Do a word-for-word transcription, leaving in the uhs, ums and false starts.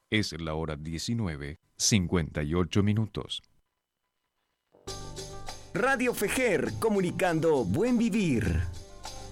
Es la hora diecinueve, cincuenta y ocho minutos. Radio Fejer, comunicando buen vivir.